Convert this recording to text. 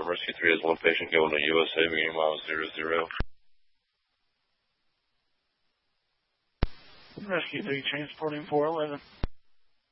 Rescue 3 has one patient going to USA, beginning miles 00. Rescue 3 transporting 411.